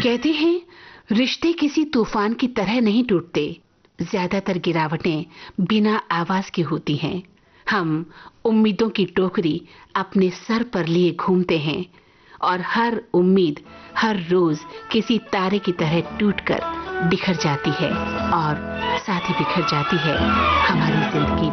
कहते हैं रिश्ते किसी तूफान की तरह नहीं टूटते। ज्यादातर गिरावटें बिना आवाज की होती हैं। हम उम्मीदों की टोकरी अपने सर पर लिए घूमते हैं और हर उम्मीद हर रोज किसी तारे की तरह टूटकर बिखर जाती है और साथ ही बिखर जाती है हमारी जिंदगी।